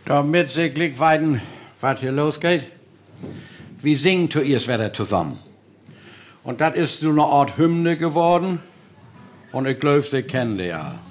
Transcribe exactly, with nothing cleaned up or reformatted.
Damit Sie gleich weiden, was hier losgeht, wir singen zuerst wieder zusammen. Und das ist so eine Art Hymne geworden. Und ich glaube, Sie kennen die ja.